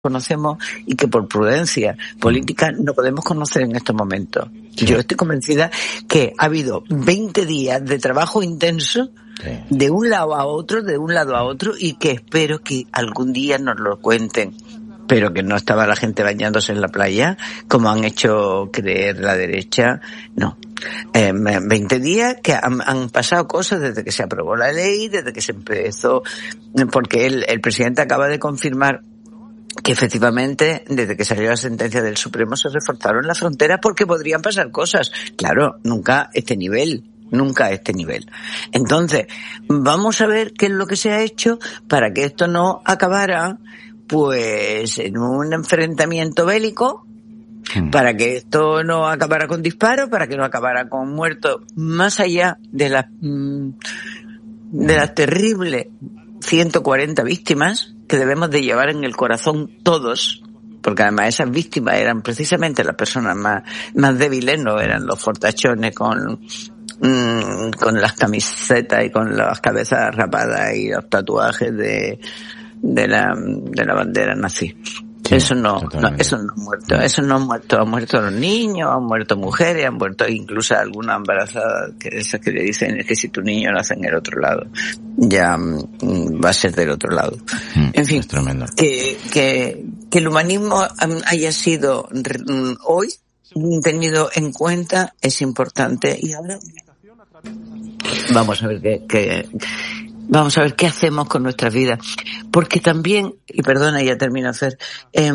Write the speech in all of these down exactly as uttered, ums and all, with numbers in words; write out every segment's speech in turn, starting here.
conocemos y que por prudencia política no podemos conocer en estos momentos. Sí. Yo estoy convencida que ha habido veinte días de trabajo intenso, sí, de un lado a otro, de un lado a otro, y que espero que algún día nos lo cuenten. Pero que no estaba la gente bañándose en la playa, como han hecho creer la derecha, no. Eh, veinte días que han, han pasado cosas desde que se aprobó la ley, desde que se empezó, porque el, el presidente acaba de confirmar que efectivamente, desde que salió la sentencia del Supremo, se reforzaron las fronteras porque podrían pasar cosas. Claro, nunca este nivel. Nunca a este nivel. Entonces, vamos a ver qué es lo que se ha hecho para que esto no acabara pues en un enfrentamiento bélico, para que esto no acabara con disparos, para que no acabara con muertos, más allá de las de las terribles ciento cuarenta víctimas que debemos de llevar en el corazón todos, porque además esas víctimas eran precisamente las personas más más débiles, no eran los fortachones con mmm, con las camisetas y con las cabezas rapadas y los tatuajes de de la de la bandera nazi. Sí, eso no, no, eso no ha muerto, eso no ha muerto, han muerto los niños, han muerto mujeres, han muerto incluso algunas embarazadas, que esas que le dicen es que si tu niño nace en el otro lado, ya mm, va a ser del otro lado. Mm, en fin, que, que, que el humanismo haya sido mm, hoy tenido en cuenta es importante, y ahora vamos a ver qué, qué Vamos a ver qué hacemos con nuestras vidas. Porque también, y perdona, ya termino, Fer, eh,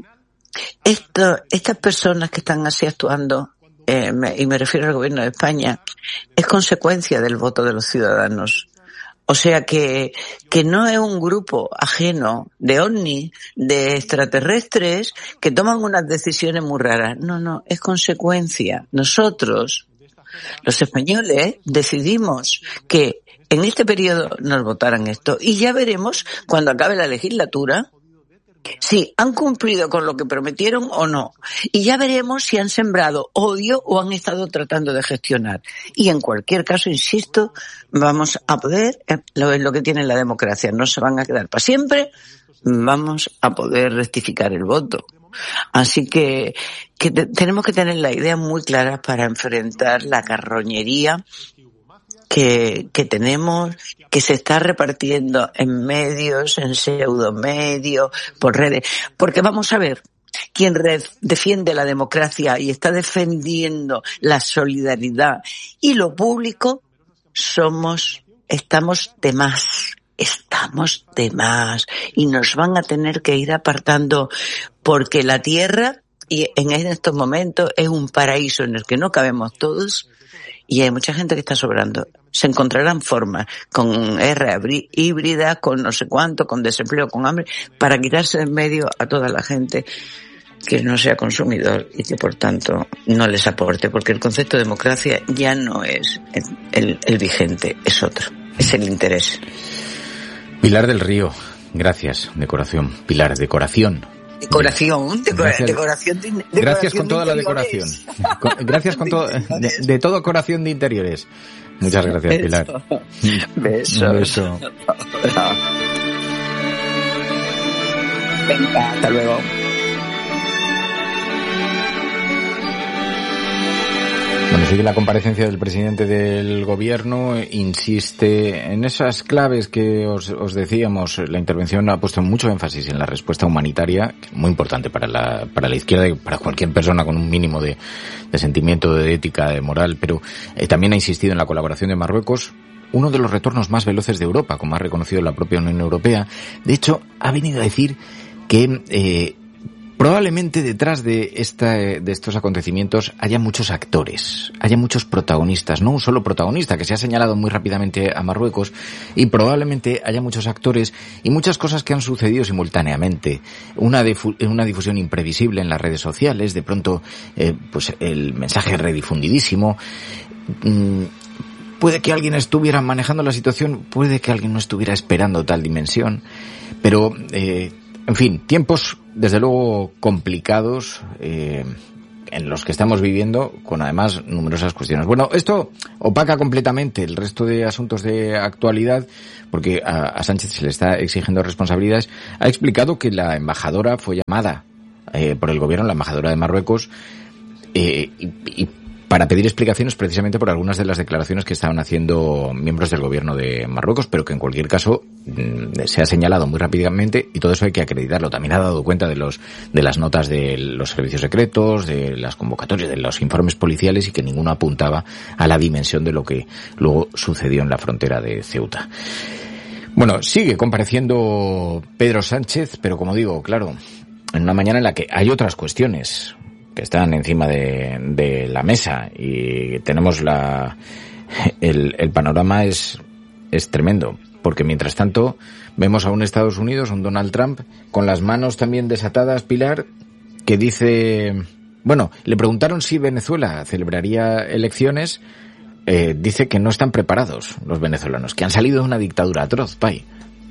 esto, estas personas que están así actuando, eh, me, y me refiero al gobierno de España, es consecuencia del voto de los ciudadanos. O sea que, que no es un grupo ajeno de ovnis, de extraterrestres, que toman unas decisiones muy raras. No, no, es consecuencia. Nosotros, los españoles, decidimos que en este periodo nos votaran esto, y ya veremos cuando acabe la legislatura si han cumplido con lo que prometieron o no, y ya veremos si han sembrado odio o han estado tratando de gestionar. Y en cualquier caso, insisto, vamos a poder, lo es lo que tiene la democracia, no se van a quedar para siempre, vamos a poder rectificar el voto. Así que, que te, tenemos que tener la idea muy clara para enfrentar la carroñería que, que tenemos, que se está repartiendo en medios, en pseudomedios, por redes. Porque vamos a ver, quien re- defiende la democracia y está defendiendo la solidaridad y lo público, somos, estamos de más. Estamos de más. Y nos van a tener que ir apartando, porque la tierra, y en estos momentos, es un paraíso en el que no cabemos todos, y hay mucha gente que está sobrando. Se encontrarán formas, con guerra híbrida, con no sé cuánto, con desempleo, con hambre, para quitarse en medio a toda la gente que no sea consumidor y que por tanto no les aporte, porque el concepto de democracia ya no es el, el, el vigente, es otro, es el interés. Pilar del Río, gracias, decoración. Pilar, decoración. Decoración, decora, decoración de, decoración gracias con de toda interiores. La decoración. Con, gracias con todo, de, de todo corazón de interiores. Muchas gracias, Pilar. Besos. Un beso. Venga, hasta luego. Bueno, sigue la comparecencia del presidente del gobierno, insiste en esas claves que os, os decíamos. La intervención ha puesto mucho énfasis en la respuesta humanitaria, muy importante para la, para la izquierda y para cualquier persona con un mínimo de, de sentimiento, de ética, de moral, pero eh, también ha insistido en la colaboración de Marruecos, uno de los retornos más veloces de Europa, como ha reconocido la propia Unión Europea. De hecho, ha venido a decir que eh, probablemente detrás de esta, de estos acontecimientos haya muchos actores, haya muchos protagonistas, no un solo protagonista, que se ha señalado muy rápidamente a Marruecos, y probablemente haya muchos actores y muchas cosas que han sucedido simultáneamente. Una, difu- una difusión imprevisible en las redes sociales, de pronto eh, pues el mensaje redifundidísimo. Mm, puede que alguien estuviera manejando la situación, puede que alguien no estuviera esperando tal dimensión, pero... Eh, En fin, tiempos desde luego complicados, eh, en los que estamos viviendo, con además numerosas cuestiones. Bueno, esto opaca completamente el resto de asuntos de actualidad, porque a, a Sánchez se le está exigiendo responsabilidades. Ha explicado que la embajadora fue llamada eh, por el gobierno, la embajadora de Marruecos, eh, y, y para pedir explicaciones precisamente por algunas de las declaraciones que estaban haciendo miembros del gobierno de Marruecos, pero que en cualquier caso se ha señalado muy rápidamente, y todo eso hay que acreditarlo. También ha dado cuenta de los de las notas de los servicios secretos, de las convocatorias, de los informes policiales, y que ninguno apuntaba a la dimensión de lo que luego sucedió en la frontera de Ceuta. Bueno, sigue compareciendo Pedro Sánchez, pero como digo, claro, en una mañana en la que hay otras cuestiones que están encima de, de la mesa, y tenemos la el, el panorama es es tremendo, porque mientras tanto vemos a un Estados Unidos, un Donald Trump con las manos también desatadas, Pilar, que dice, bueno, le preguntaron si Venezuela celebraría elecciones, eh, dice que no están preparados los venezolanos, que han salido de una dictadura atroz, Pai.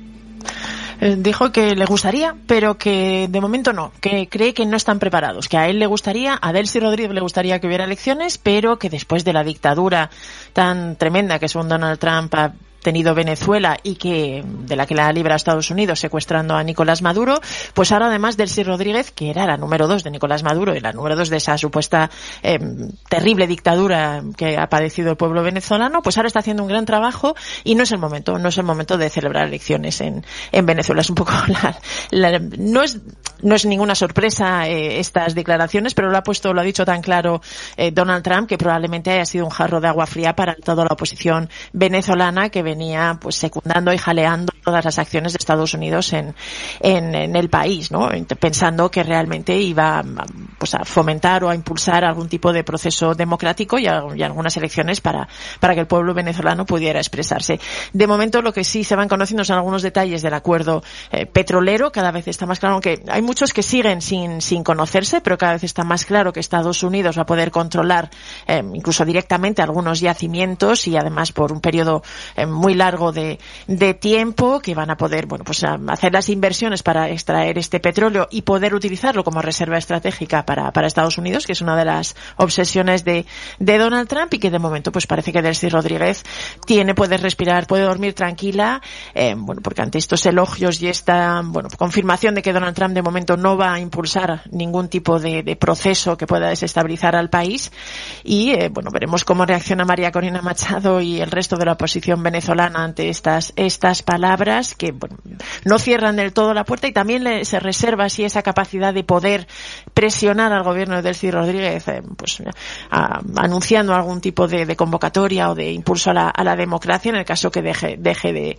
Dijo que le gustaría, pero que de momento no, que cree que no están preparados, que a él le gustaría, a Delcy Rodríguez le gustaría que hubiera elecciones, pero que después de la dictadura tan tremenda que según Donald Trump ha tenido Venezuela y que de la que la libra Estados Unidos secuestrando a Nicolás Maduro, pues ahora además Delcy Rodríguez, que era la número dos de Nicolás Maduro y la número dos de esa supuesta eh, terrible dictadura que ha padecido el pueblo venezolano, pues ahora está haciendo un gran trabajo y no es el momento, no es el momento de celebrar elecciones en, en Venezuela. Es un poco la, la no es no es ninguna sorpresa eh, estas declaraciones, pero lo ha puesto, lo ha dicho tan claro eh, Donald Trump, que probablemente haya sido un jarro de agua fría para toda la oposición venezolana, que venía pues secundando y jaleando todas las acciones de Estados Unidos en, en, en el país, ¿no? Pensando que realmente iba pues a fomentar o a impulsar algún tipo de proceso democrático y, a, y algunas elecciones para, para que el pueblo venezolano pudiera expresarse. De momento lo que sí se van conociendo son algunos detalles del acuerdo eh, petrolero. Cada vez está más claro, aunque hay muchos que siguen sin, sin conocerse, pero cada vez está más claro que Estados Unidos va a poder controlar eh, incluso directamente algunos yacimientos, y además por un periodo eh, muy largo de, de tiempo, que van a poder, bueno, pues a hacer las inversiones para extraer este petróleo y poder utilizarlo como reserva estratégica para, para Estados Unidos, que es una de las obsesiones de, de Donald Trump, y que de momento pues parece que Delcy Rodríguez tiene, puede respirar, puede dormir tranquila, eh, bueno, porque ante estos elogios y esta, bueno, confirmación de que Donald Trump de momento no va a impulsar ningún tipo de, de proceso que pueda desestabilizar al país, y eh, bueno, veremos cómo reacciona María Corina Machado y el resto de la oposición venezolana ante estas estas palabras, que bueno, no cierran del todo la puerta, y también le, se reserva así esa capacidad de poder presionar al gobierno de Delcy Rodríguez, eh, pues a, anunciando algún tipo de, de convocatoria o de impulso a la, a la democracia, en el caso que deje deje de,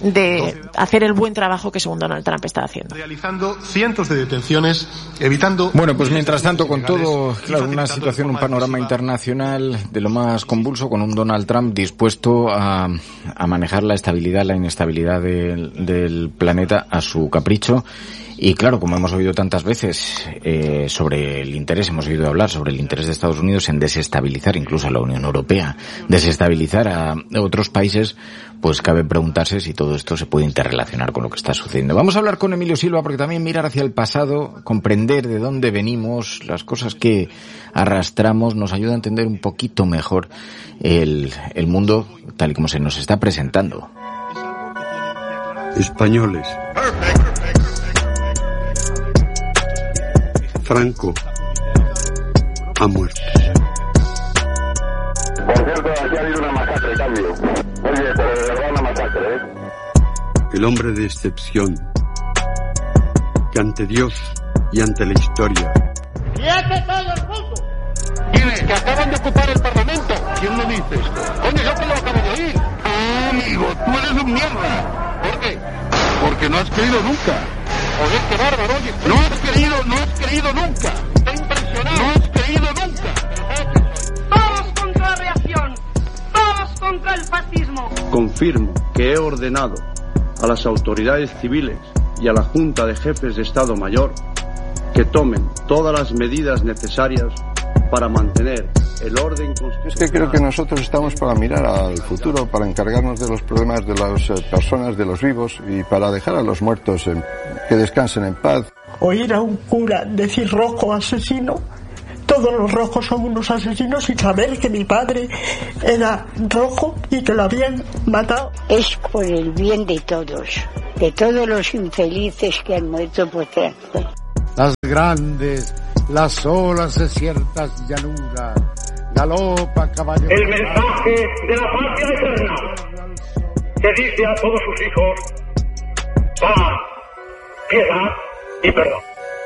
de hacer el buen trabajo que según Donald Trump está haciendo. Realizando cientos de detenciones, evitando... Bueno, pues mientras tanto, con todo, claro, una situación, un panorama internacional de lo más convulso, con un Donald Trump dispuesto a, a manejar la estabilidad, la inestabilidad del, del planeta a su capricho. Y claro, como hemos oído tantas veces eh, sobre el interés, hemos oído hablar sobre el interés de Estados Unidos en desestabilizar incluso a la Unión Europea, desestabilizar a otros países, pues cabe preguntarse si todo esto se puede interrelacionar con lo que está sucediendo. Vamos a hablar con Emilio Silva, porque también mirar hacia el pasado, comprender de dónde venimos, las cosas que arrastramos, nos ayuda a entender un poquito mejor el, el mundo tal y como se nos está presentando. Españoles. Franco ha muerto. Por cierto, aquí ha habido una masacre, cambio. Oye, pero de verdad una masacre, ¿eh? El hombre de excepción, que ante Dios y ante la historia... ¡Quiete todo el mundo! ¿Quiénes? Que acaban de ocupar el Parlamento. ¿Quién lo dice esto? Coño, yo que lo acabo de oír. Ah, amigo, tú eres un mierda. ¿Por qué? Porque no has creído nunca. Joder, qué bárbaro, oye. No has creído, no has creído nunca. Está impresionado. No has creído nunca. Todos contra la reacción. Todos contra el fascismo. Confirmo que he ordenado a las autoridades civiles y a la Junta de Jefes de Estado Mayor que tomen todas las medidas necesarias para mantener el orden constitucional. Es que creo que nosotros estamos para mirar al futuro, para encargarnos de los problemas de las personas, de los vivos, y para dejar a los muertos en, que descansen en paz. Oír a un cura decir rojo asesino, todos los rojos son unos asesinos y saber que mi padre era rojo y que lo habían matado. Es por el bien de todos, de todos los infelices que han muerto por tráfico. Las grandes, las olas de ciertas llanuras, galopa caballo. El mensaje de la patria eterna que dice a todos sus hijos: paz, piedad y perdón.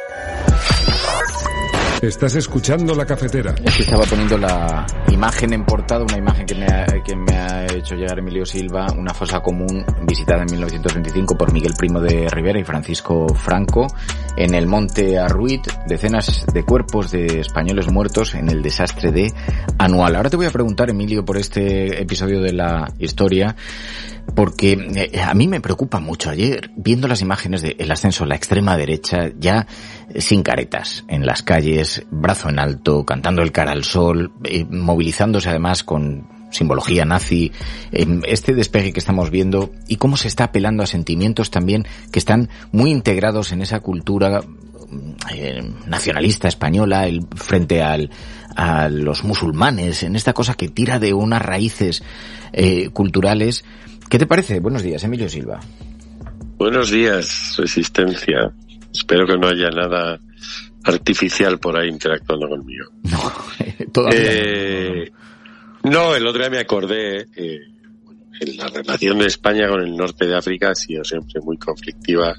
Estás escuchando La Cafetera. Es que estaba poniendo la imagen en portada, una imagen que me ha, que me ha hecho llegar Emilio Silva, una fosa común visitada en mil novecientos veinticinco por Miguel Primo de Rivera y Francisco Franco en el Monte Arruit, decenas de cuerpos de españoles muertos en el desastre de Anual. Ahora te voy a preguntar, Emilio, por este episodio de la historia, porque eh, a mí me preocupa mucho. Ayer, viendo las imágenes del ascenso a la extrema derecha, ya eh, sin caretas, en las calles, brazo en alto, cantando el cara al sol, eh, movilizándose además con simbología nazi, eh, este despegue que estamos viendo y cómo se está apelando a sentimientos también que están muy integrados en esa cultura eh, nacionalista española, el, frente al a los musulmanes, en esta cosa que tira de unas raíces eh, culturales. ¿Qué te parece? Buenos días, Emilio Silva. Buenos días, Resistencia. Espero que no haya nada artificial por ahí interactuando conmigo. No, todavía eh, no. No, el otro día me acordé, eh, en la relación de España con el norte de África ha sido siempre muy conflictiva.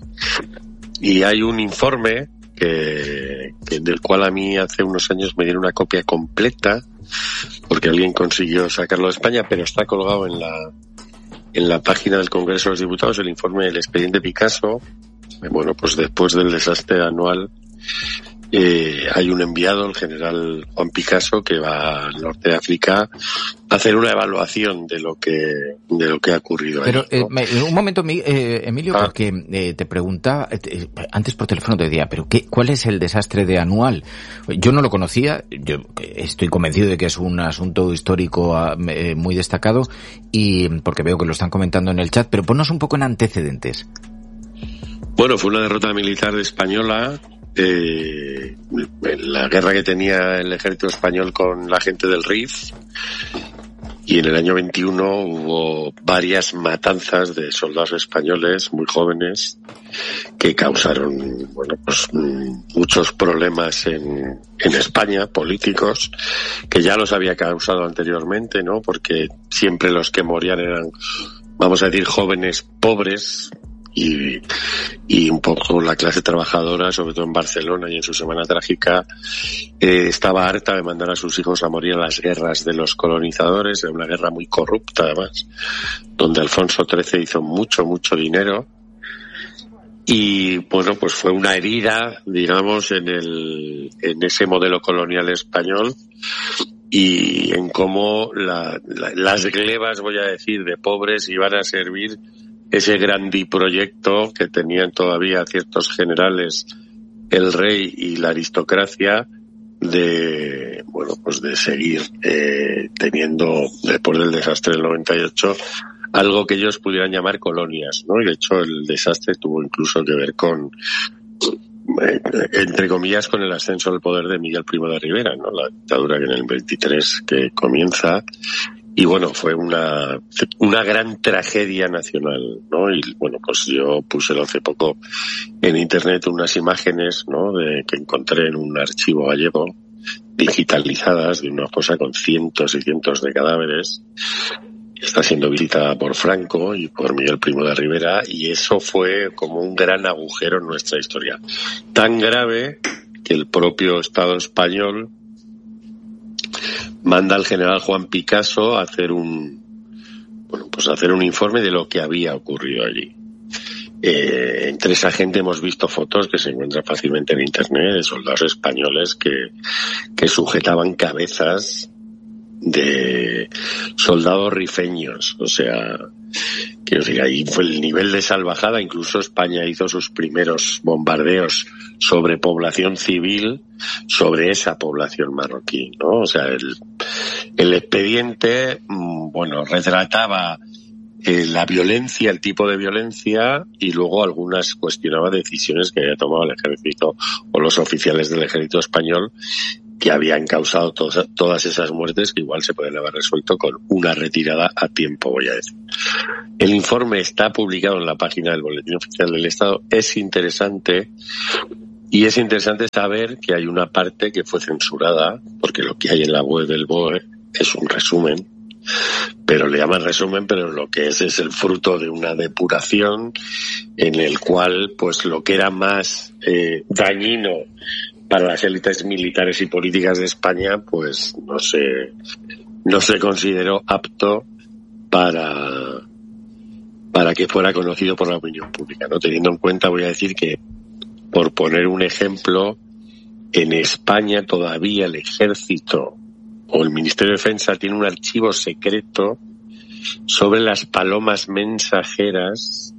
Y hay un informe que, que del cual a mí hace unos años me dieron una copia completa, porque alguien consiguió sacarlo de España, pero está colgado en la en la página del Congreso de los Diputados, el informe del expediente Picasso. Bueno, pues después del desastre Anual, eh, hay un enviado, el general Juan Picasso, que va al norte de África a hacer una evaluación de lo que de lo que ha ocurrido. Pero ahí, ¿no? eh, me, un momento, eh, Emilio, ah. porque eh, te preguntaba eh, antes por teléfono, te decía, pero qué, ¿cuál es el desastre de Anual? Yo no lo conocía, yo estoy convencido de que es un asunto histórico eh, muy destacado, y porque veo que lo están comentando en el chat, pero ponnos un poco en antecedentes. Bueno, fue una derrota militar española, eh, en la guerra que tenía el ejército español con la gente del R I F, y en el año veintiuno hubo varias matanzas de soldados españoles muy jóvenes que causaron, bueno, pues muchos problemas en, en España, políticos, que ya los había causado anteriormente, ¿no? Porque siempre los que morían eran, vamos a decir, jóvenes pobres, y, y un poco la clase trabajadora, sobre todo en Barcelona y en su semana trágica, eh, estaba harta de mandar a sus hijos a morir a las guerras de los colonizadores. Era una guerra muy corrupta, además, donde Alfonso trece hizo mucho, mucho dinero. Y bueno, pues fue una herida, digamos, en el, en ese modelo colonial español, y en cómo la, la, las glebas, voy a decir, de pobres iban a servir ese grandiproyecto que tenían todavía ciertos generales, el rey y la aristocracia, de, bueno, pues de seguir eh, teniendo, después del desastre del noventa y ocho, algo que ellos pudieran llamar colonias, ¿no? Y de hecho el desastre tuvo incluso que ver con, eh, entre comillas, con el ascenso al poder de Miguel Primo de Rivera, ¿no? La dictadura que en el veintitrés que comienza. Y bueno, fue una una gran tragedia nacional, ¿no? Y bueno, pues yo puse hace poco en internet unas imágenes, ¿no? De que encontré en un archivo gallego, digitalizadas, de una fosa con cientos y cientos de cadáveres. Está siendo visitada por Franco y por Miguel Primo de Rivera, y eso fue como un gran agujero en nuestra historia. Tan grave que el propio Estado español manda al general Juan Picasso a hacer un, bueno, pues a hacer un informe de lo que había ocurrido allí. Eh, entre esa gente hemos visto fotos que se encuentran fácilmente en internet de soldados españoles que, que sujetaban cabezas de soldados rifeños. O sea, quiero decir, ahí fue el nivel de salvajada. Incluso España hizo sus primeros bombardeos sobre población civil, sobre esa población marroquí, ¿no? O sea, el, el expediente, bueno, retrataba eh, la violencia, el tipo de violencia, y luego algunas cuestionaba decisiones que había tomado el ejército o los oficiales del ejército español, que habían causado to- todas esas muertes, que igual se pueden haber resuelto con una retirada a tiempo, voy a decir. El informe está publicado en la página del Boletín Oficial del Estado. Es interesante, y es interesante saber que hay una parte que fue censurada, porque lo que hay en la web del B O E es un resumen, pero le llaman resumen, pero lo que es es el fruto de una depuración en el cual, pues, lo que era más eh, dañino para las élites militares y políticas de España, pues no se no se consideró apto para para que fuera conocido por la opinión pública, ¿no? Teniendo en cuenta, voy a decir que, por poner un ejemplo, en España todavía el Ejército o el Ministerio de Defensa tiene un archivo secreto sobre las palomas mensajeras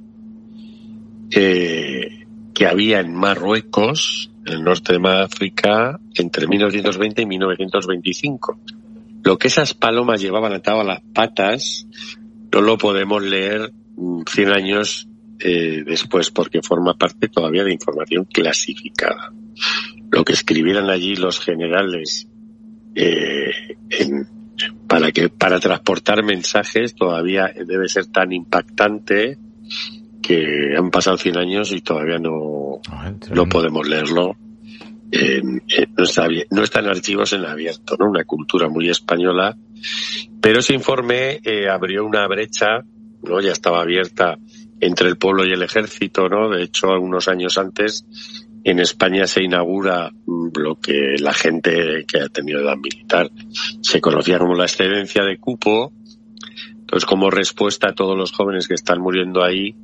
eh, que había en Marruecos, en el norte de África, entre mil novecientos veinte y mil novecientos veinticinco. Lo que esas palomas llevaban atado a las patas no lo podemos leer cien años eh, después, porque forma parte todavía de información clasificada. Lo que escribieran allí los generales eh, en, para que para transportar mensajes todavía debe ser tan impactante que han pasado cien años y todavía no, no podemos leerlo. Eh, eh, no, está, no está en archivos en abierto, ¿no? Una cultura muy española, pero ese informe eh, abrió una brecha, ¿no? Ya estaba abierta entre el pueblo y el ejército, ¿no? De hecho, unos años antes en España se inaugura lo que la gente que ha tenido edad militar se conocía como la excedencia de cupo. Entonces, como respuesta a todos los jóvenes que están muriendo ahí,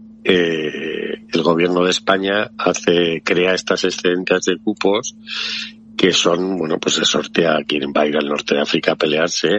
eh, el gobierno de España hace crea estas excedencias de cupos que son, bueno, pues se sortea a quien va a ir al norte de África a pelearse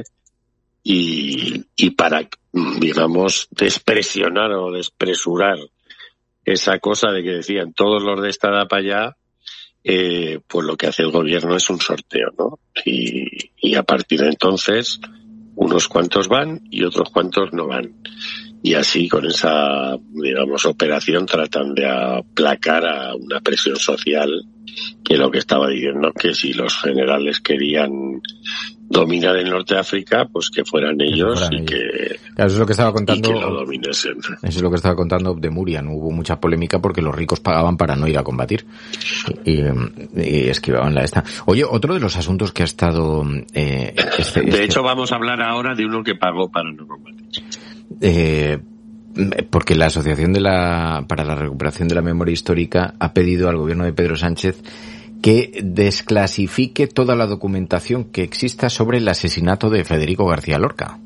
y, y para, digamos, despresionar o despresurar esa cosa de que decían todos los de esta edad para allá, eh, pues lo que hace el gobierno es un sorteo, ¿no? Y, y a partir de entonces unos cuantos van y otros cuantos no van. Y así, con esa, digamos, operación, tratan de aplacar a una presión social que lo que estaba diciendo, que si los generales querían dominar el norte de África, pues que fueran ellos que fueran y ellos. que claro, eso es lo que estaba contando, y que lo dominesen. Eso es lo que estaba contando de Muria. No hubo mucha polémica porque los ricos pagaban para no ir a combatir y, y esquivaban la esta. Oye, otro de los asuntos que ha estado eh, este, de este... hecho, vamos a hablar ahora de uno que pagó para no combatir. Eh, porque la Asociación de la para la Recuperación de la Memoria Histórica ha pedido al gobierno de Pedro Sánchez que desclasifique toda la documentación que exista sobre el asesinato de Federico García Lorca.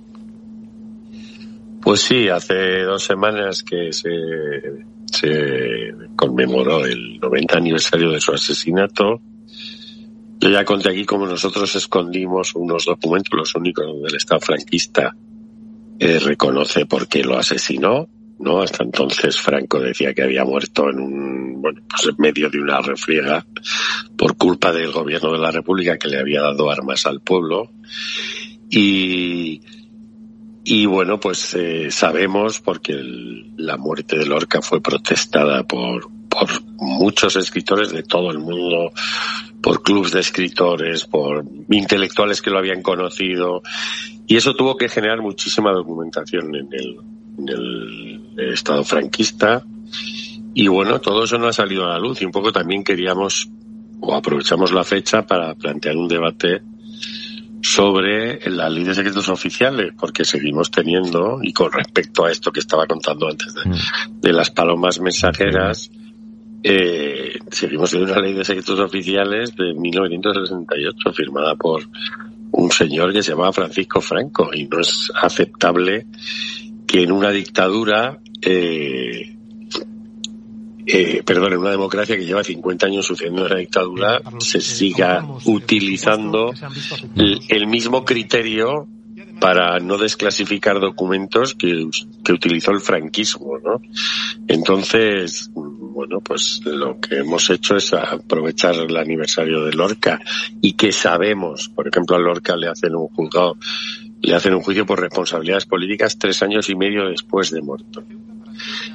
Pues sí, hace dos semanas que se, se conmemoró el noventa aniversario de su asesinato. Yo ya conté aquí cómo nosotros escondimos unos documentos, los únicos donde el Estado franquista Eh, reconoce por qué lo asesinó, ¿no? Hasta entonces Franco decía que había muerto en un, bueno, pues en medio de una refriega por culpa del gobierno de la República que le había dado armas al pueblo. Y, y bueno, pues eh, sabemos, porque el, la muerte de Lorca fue protestada por, por muchos escritores de todo el mundo, por clubes de escritores, por intelectuales que lo habían conocido, y eso tuvo que generar muchísima documentación en el, en el Estado franquista, y bueno, todo eso no ha salido a la luz, y un poco también queríamos, o aprovechamos la fecha para plantear un debate sobre la ley de secretos oficiales, porque seguimos teniendo, y con respecto a esto que estaba contando antes de, de las palomas mensajeras, Eh, seguimos en una ley de secretos oficiales de mil novecientos sesenta y ocho firmada por un señor que se llamaba Francisco Franco, y no es aceptable que en una dictadura eh, eh, perdón, en una democracia que lleva cincuenta años sucediendo en la dictadura se siga utilizando el, el mismo criterio para no desclasificar documentos que, que utilizó el franquismo, ¿no? Entonces, bueno, pues lo que hemos hecho es aprovechar el aniversario de Lorca, y que sabemos, por ejemplo, a Lorca le hacen un juzgado, le hacen un juicio por responsabilidades políticas tres años y medio después de muerto.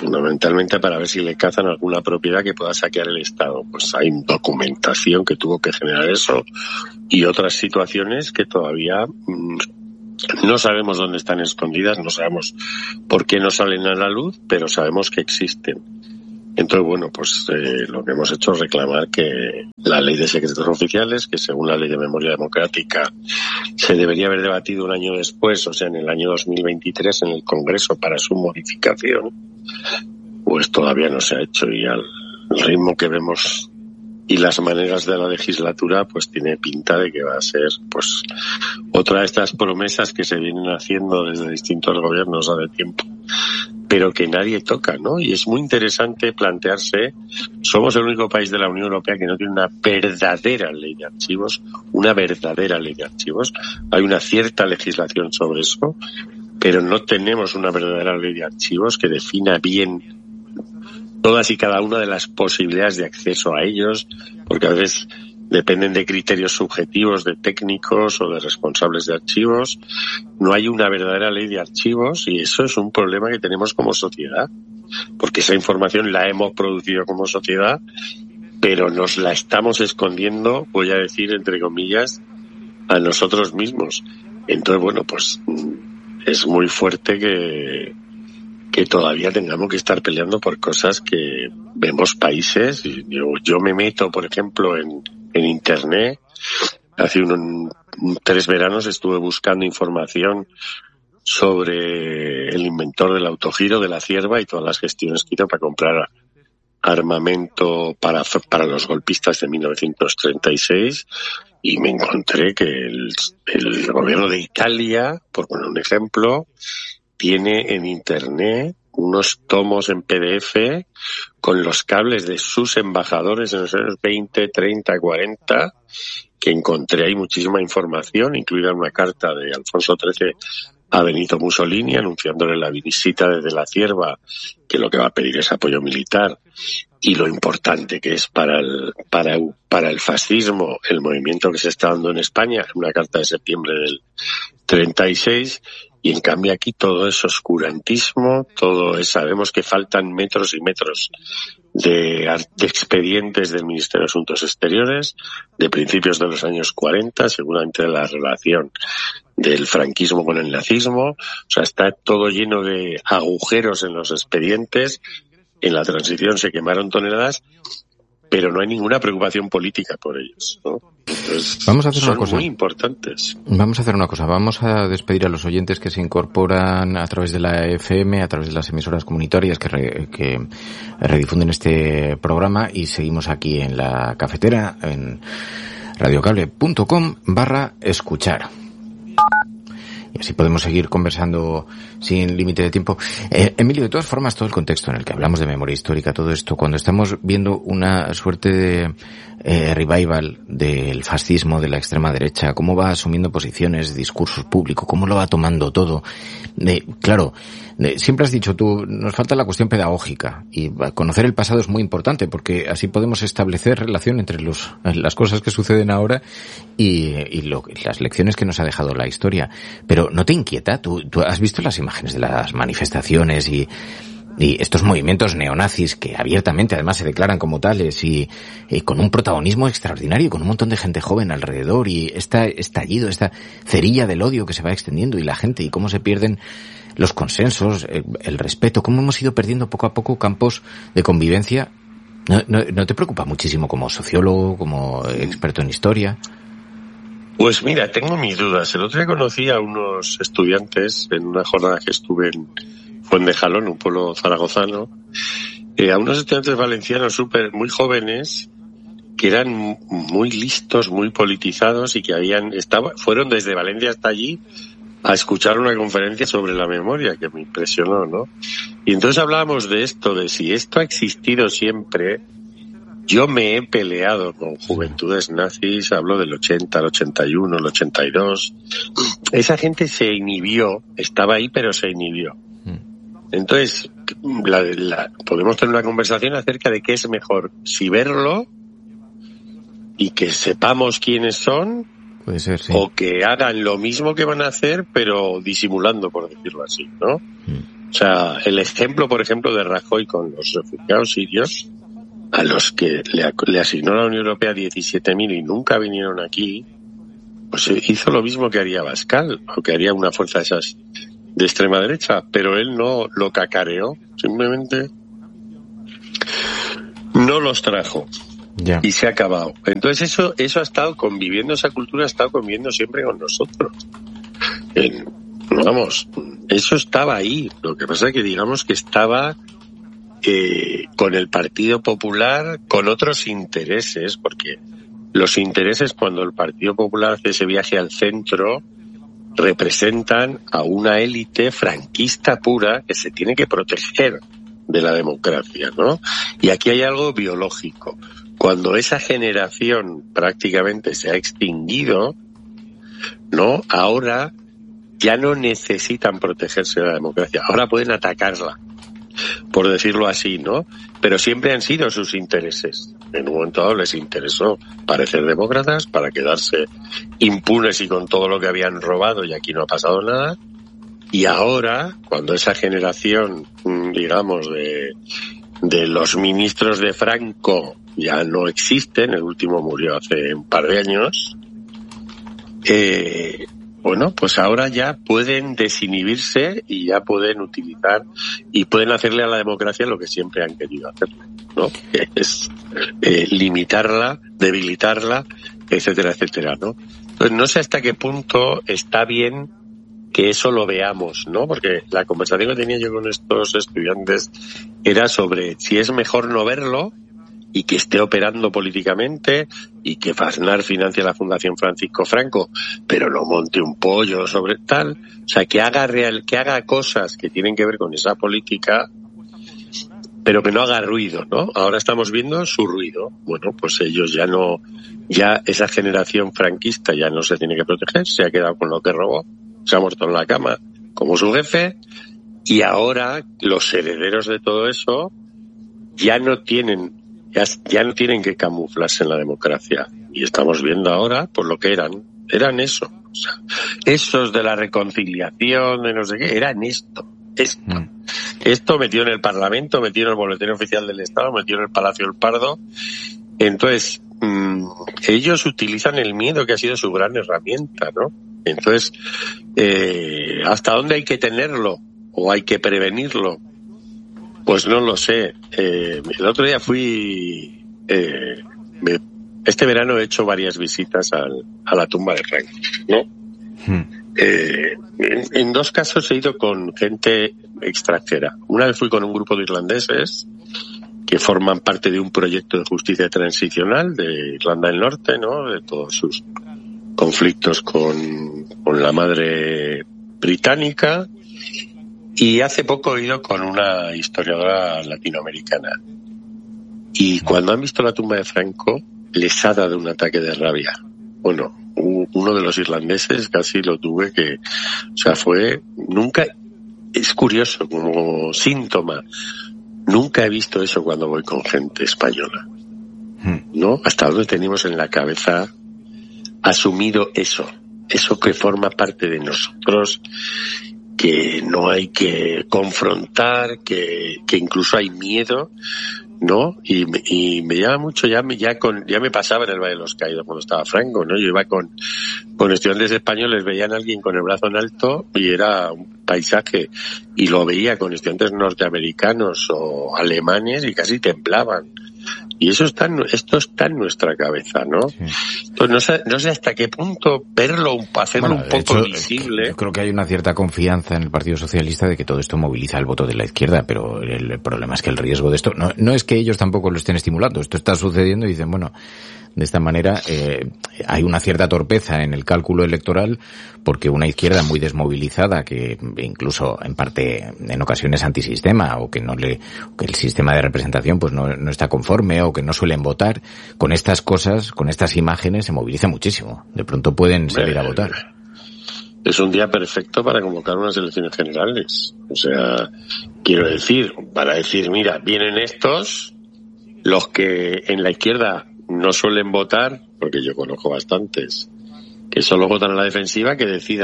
fundamentalmente para ver si le cazan alguna propiedad que pueda saquear el Estado. Pues hay documentación que tuvo que generar eso y otras situaciones que todavía mmm, no sabemos dónde están escondidas, no sabemos por qué no salen a la luz, pero sabemos que existen. Entonces, bueno, pues eh, lo que hemos hecho es reclamar que la ley de secretos oficiales, que según la ley de memoria democrática se debería haber debatido un año después, o sea, en el año dos mil veintitrés en el Congreso para su modificación, pues todavía no se ha hecho y al ritmo que vemos y las maneras de la legislatura, pues tiene pinta de que va a ser pues otra de estas promesas que se vienen haciendo desde distintos gobiernos hace tiempo, pero que nadie toca, ¿no? Y es muy interesante plantearse, somos el único país de la Unión Europea que no tiene una verdadera ley de archivos, una verdadera ley de archivos. Hay una cierta legislación sobre eso, pero no tenemos una verdadera ley de archivos que defina bien todas y cada una de las posibilidades de acceso a ellos, porque a veces dependen de criterios subjetivos de técnicos o de responsables de archivos. No hay una verdadera ley de archivos y eso es un problema que tenemos como sociedad, porque esa información la hemos producido como sociedad, pero nos la estamos escondiendo, voy a decir entre comillas, a nosotros mismos. Entonces, bueno, pues es muy fuerte que que todavía tengamos que estar peleando por cosas que vemos países. Yo, yo me meto, por ejemplo, en, en Internet. Hace un, un, tres veranos estuve buscando información sobre el inventor del autogiro de la Cierva y todas las gestiones que hizo para comprar armamento para, para los golpistas de mil novecientos treinta y seis y me encontré que el, el gobierno de Italia, por poner un ejemplo, tiene en Internet unos tomos en P D F con los cables de sus embajadores en los años veinte, treinta, cuarenta, que encontré ahí muchísima información, incluida una carta de Alfonso trece a Benito Mussolini anunciándole la visita desde la Cierva, que lo que va a pedir es apoyo militar, y lo importante que es para el, para, para el fascismo el movimiento que se está dando en España, una carta de septiembre del treinta y seis, y en cambio aquí todo es oscurantismo, todo es, sabemos que faltan metros y metros de, de expedientes del Ministerio de Asuntos Exteriores de principios de los años cuarenta, seguramente de la relación del franquismo con el nazismo. O sea, está todo lleno de agujeros en los expedientes. En la transición se quemaron toneladas, pero no hay ninguna preocupación política por ellos, ¿no? Entonces, vamos a hacer son una cosa muy importantes. Vamos a hacer una cosa. Vamos a despedir a los oyentes que se incorporan a través de la F M, a través de las emisoras comunitarias que, re, que redifunden este programa, y seguimos aquí en la cafetera en radiocable.com barra escuchar. Y así podemos seguir conversando sin límite de tiempo. Eh, Emilio, de todas formas, todo el contexto en el que hablamos de memoria histórica, todo esto, cuando estamos viendo una suerte de eh, revival del fascismo, de la extrema derecha, cómo va asumiendo posiciones, discursos públicos, cómo lo va tomando todo. Eh, claro, eh, siempre has dicho tú, nos falta la cuestión pedagógica, y conocer el pasado es muy importante, porque así podemos establecer relación entre los, las cosas que suceden ahora y, y lo, las lecciones que nos ha dejado la historia. Pero ¿no te inquieta? ¿Tú, tú has visto las imágenes de las manifestaciones y, y estos movimientos neonazis que abiertamente además se declaran como tales y, y con un protagonismo extraordinario, con un montón de gente joven alrededor, y este estallido, esta cerilla del odio que se va extendiendo, y la gente, y cómo se pierden los consensos, el, el respeto, cómo hemos ido perdiendo poco a poco campos de convivencia? ¿No, no, no te preocupa muchísimo como sociólogo, como experto en historia? Pues mira, tengo mis dudas. El otro día conocí a unos estudiantes en una jornada que estuve en Fuentejalón, un pueblo zaragozano, eh, a unos estudiantes valencianos súper, muy jóvenes, que eran muy listos, muy politizados, y que habían estaba, fueron desde Valencia hasta allí a escuchar una conferencia sobre la memoria, que me impresionó, ¿no? Y entonces hablábamos de esto, de si esto ha existido siempre. Yo me he peleado con juventudes nazis, hablo del ochenta, el ochenta y uno, el ochenta y dos. Esa gente se inhibió, estaba ahí pero se inhibió. Entonces, la, la, podemos tener una conversación acerca de qué es mejor, si verlo y que sepamos quiénes son, puede ser, sí, o que hagan lo mismo que van a hacer pero disimulando, por decirlo así, ¿no? Mm. O sea, el ejemplo, por ejemplo, de Rajoy con los refugiados sirios, a los que le, le asignó la Unión Europea diecisiete mil y nunca vinieron aquí, pues hizo lo mismo que haría Abascal, o que haría una fuerza de esas de extrema derecha, pero él no lo cacareó, simplemente no los trajo. Yeah. Y se ha acabado. Entonces eso eso ha estado conviviendo, esa cultura ha estado conviviendo siempre con nosotros. En, vamos, eso estaba ahí. Lo que pasa es que digamos que estaba eh, con el Partido Popular, con otros intereses, porque los intereses cuando el Partido Popular hace ese viaje al centro representan a una élite franquista pura que se tiene que proteger de la democracia, ¿no? Y aquí hay algo biológico. Cuando esa generación prácticamente se ha extinguido, ¿no? Ahora ya no necesitan protegerse de la democracia, ahora pueden atacarla, por decirlo así, ¿no? Pero siempre han sido sus intereses. En un momento dado les interesó parecer demócratas para quedarse impunes y con todo lo que habían robado, y aquí no ha pasado nada. Y ahora, cuando esa generación, digamos, de, de los ministros de Franco ya no existen, el último murió hace un par de años, eh, bueno, pues ahora ya pueden desinhibirse y ya pueden utilizar y pueden hacerle a la democracia lo que siempre han querido hacer, ¿no? Que es eh, limitarla, debilitarla, etcétera, etcétera, ¿no? Entonces no sé hasta qué punto está bien que eso lo veamos, ¿no? Porque la conversación que tenía yo con estos estudiantes era sobre si es mejor no verlo y que esté operando políticamente y que Aznar financie la Fundación Francisco Franco, pero no monte un pollo sobre tal, o sea, que haga real, que haga cosas que tienen que ver con esa política, pero que no haga ruido, ¿no? Ahora estamos viendo su ruido. Bueno, pues ellos ya no, ya esa generación franquista ya no se tiene que proteger, se ha quedado con lo que robó, se ha muerto en la cama como su jefe, y ahora los herederos de todo eso ya no tienen ya, ya no tienen que camuflarse en la democracia, y estamos viendo ahora por lo que eran eran eso, o sea, esos de la reconciliación, de no sé qué, eran esto esto mm. esto metido en el Parlamento, metido en el Boletín Oficial del Estado, metido en el Palacio del Pardo. Entonces mmm, ellos utilizan el miedo, que ha sido su gran herramienta, ¿no? Entonces, eh, ¿hasta dónde hay que tenerlo? ¿O hay que prevenirlo? Pues no lo sé. Eh, el otro día fui... Eh, me, este verano he hecho varias visitas al, a la tumba de Franco, ¿no? Hmm. Eh, en, en dos casos he ido con gente extranjera. Una vez fui con un grupo de irlandeses que forman parte de un proyecto de justicia transicional de Irlanda del Norte, ¿no? De todos sus conflictos con, con la madre británica, y hace poco he ido con una historiadora latinoamericana, y cuando han visto la tumba de Franco les ha dado un ataque de rabia. Bueno, uno de los irlandeses casi lo tuve que, o sea, fue, nunca, es curioso como síntoma, nunca he visto eso cuando voy con gente española, ¿no? Hasta donde tenemos en la cabeza asumido eso, eso que forma parte de nosotros, que no hay que confrontar, que, que incluso hay miedo, ¿no? Y, y me llama mucho, ya me, ya con, ya me pasaba en el Valle de los Caídos cuando estaba Franco, ¿no? Yo iba con, con estudiantes españoles, veían a alguien con el brazo en alto y era un paisaje, y lo veía con estudiantes norteamericanos o alemanes y casi temblaban. Y eso está, esto está en nuestra cabeza, ¿no? Sí. Entonces, no sé, no sé hasta qué punto verlo, hacerlo bueno, un poco hecho, visible. Yo creo que hay una cierta confianza en el Partido Socialista de que todo esto moviliza el voto de la izquierda, pero el, el problema es que el riesgo de esto, no, no es que ellos tampoco lo estén estimulando, esto está sucediendo y dicen, bueno, de esta manera eh, hay una cierta torpeza en el cálculo electoral, porque una izquierda muy desmovilizada, que incluso en parte en ocasiones antisistema, o que no le, que el sistema de representación pues no, no está conforme, o que no suelen votar, con estas cosas, con estas imágenes se moviliza muchísimo. De pronto pueden salir a votar. Es un día perfecto para convocar unas elecciones generales. O sea, quiero decir, para decir, mira, vienen estos, los que en la izquierda no suelen votar, porque yo conozco bastantes, que solo votan a la defensiva, que decidan,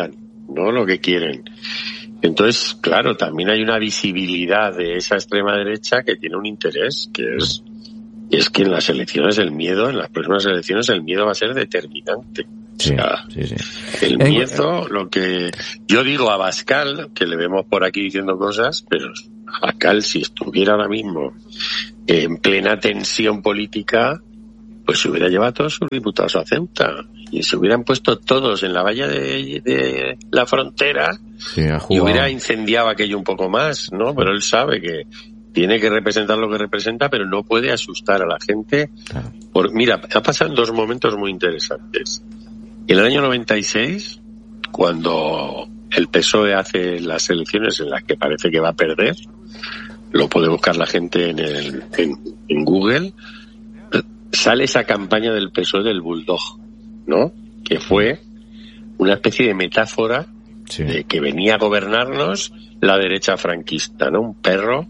¿no? Lo que quieren. Entonces, claro, también hay una visibilidad de esa extrema derecha que tiene un interés, que es, es que en las elecciones el miedo, en las próximas elecciones el miedo va a ser determinante. Sí, o sea, sí, sí. El miedo, lo que yo digo a Abascal, que le vemos por aquí diciendo cosas, pero Abascal, si estuviera ahora mismo en plena tensión política, pues se hubiera llevado a todos sus diputados a Ceuta y se hubieran puesto todos en la valla de, de la frontera, sí, y hubiera incendiado aquello un poco más, ¿no? Pero él sabe que tiene que representar lo que representa, pero no puede asustar a la gente. Claro. Por, mira, ha pasado dos momentos muy interesantes. En el año noventa y seis, cuando el P S O E hace las elecciones en las que parece que va a perder, lo puede buscar la gente en, el, en, en Google, sale esa campaña del P S O E del Bulldog, ¿no? Que fue una especie de metáfora, sí, de que venía a gobernarnos la derecha franquista, ¿no? Un perro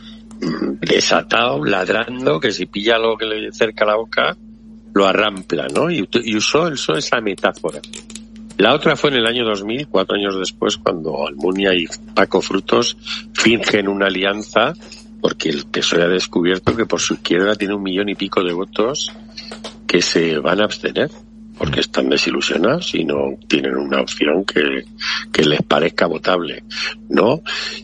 desatado, ladrando, que si pilla algo que le cerca la boca, lo arrampla, ¿no? Y, y usó, usó esa metáfora. La otra fue en el año dos mil, cuatro años después, cuando Almunia y Paco Frutos fingen una alianza, porque el P S O E ha descubierto que por su izquierda tiene un millón y pico de votos que se van a abstener, porque están desilusionados y no tienen una opción que, que les parezca votable, ¿no?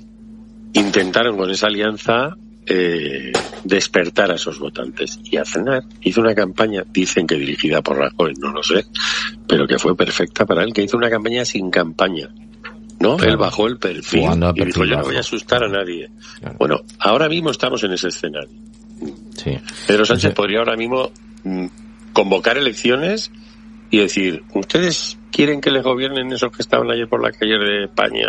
Intentaron con esa alianza eh, despertar a esos votantes, y Aznar hizo una campaña, dicen que dirigida por Rajoy, no lo sé, pero que fue perfecta para él, que hizo una campaña sin campaña, ¿no? Claro. Él bajó el perfil y dijo, yo no voy a asustar a nadie. Claro. Bueno, ahora mismo estamos en ese escenario. Sí. Pedro Sánchez sí. podría ahora mismo mm, convocar elecciones y decir, ¿ustedes quieren que les gobiernen esos que estaban ayer por la calle de España?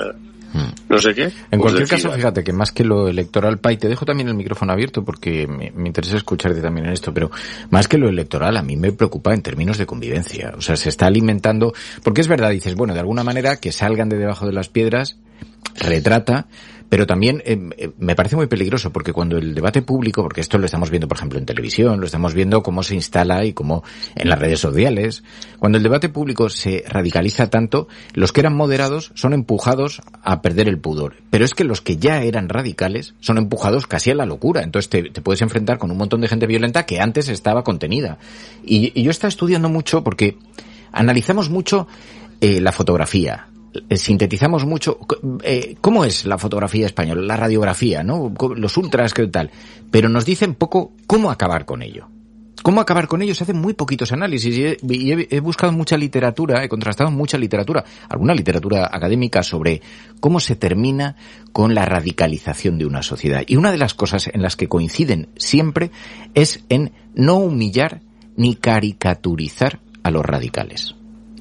No sé qué. En pues cualquier decida. caso, fíjate que más que lo electoral, Pai, te dejo también el micrófono abierto porque me, me interesa escucharte también en esto, pero más que lo electoral, a mí me preocupa en términos de convivencia. O sea, se está alimentando, porque es verdad, dices, bueno, de alguna manera que salgan de debajo de las piedras, retrata, pero también eh, eh, me parece muy peligroso porque cuando el debate público, porque esto lo estamos viendo por ejemplo en televisión, lo estamos viendo cómo se instala y cómo en las redes sociales, cuando el debate público se radicaliza tanto, los que eran moderados son empujados a perder el pudor, pero es que los que ya eran radicales son empujados casi a la locura, entonces te, te puedes enfrentar con un montón de gente violenta que antes estaba contenida. Y, y yo estaba estudiando mucho porque analizamos mucho eh, la fotografía, sintetizamos mucho eh, cómo es la fotografía española, la radiografía, ¿no? Los ultras, qué tal, pero nos dicen poco cómo acabar con ello. Cómo acabar con ello se hacen muy poquitos análisis y he, y he, he buscado mucha literatura, he contrastado mucha literatura, alguna literatura académica sobre cómo se termina con la radicalización de una sociedad. Y una de las cosas en las que coinciden siempre es en no humillar ni caricaturizar a los radicales.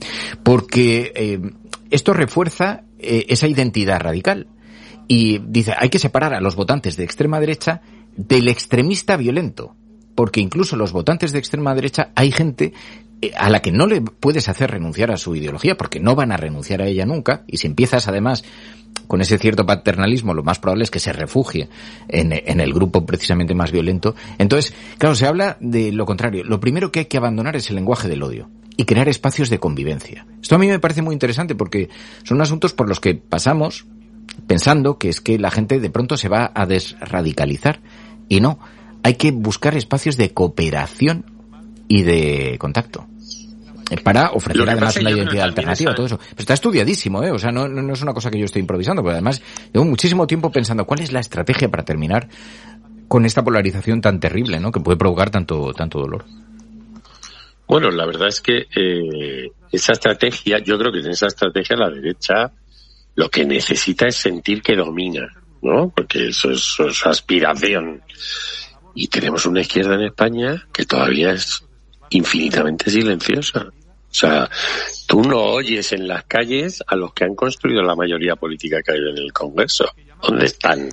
Porque eh, esto refuerza eh, esa identidad radical y dice, hay que separar a los votantes de extrema derecha del extremista violento, porque incluso los votantes de extrema derecha hay gente eh, a la que no le puedes hacer renunciar a su ideología, porque no van a renunciar a ella nunca, y si empiezas además con ese cierto paternalismo, lo más probable es que se refugie en, en el grupo precisamente más violento. Entonces, claro, se habla de lo contrario. Lo primero que hay que abandonar es el lenguaje del odio y crear espacios de convivencia. Esto a mí me parece muy interesante porque son asuntos por los que pasamos pensando que es que la gente de pronto se va a desradicalizar, y no, hay que buscar espacios de cooperación y de contacto para ofrecer además una identidad alternativa, todo eso. Pero está estudiadísimo, ¿eh? O sea, no, no es una cosa que yo estoy improvisando, pero además llevo muchísimo tiempo pensando cuál es la estrategia para terminar con esta polarización tan terrible, ¿no? Que puede provocar tanto, tanto dolor. Bueno, la verdad es que eh, esa estrategia, yo creo que en esa estrategia la derecha lo que necesita es sentir que domina, ¿no? Porque eso es, eso es aspiración. Y tenemos una izquierda en España que todavía es infinitamente silenciosa. O sea, tú no oyes en las calles a los que han construido la mayoría política que hay en el Congreso. ¿Dónde están?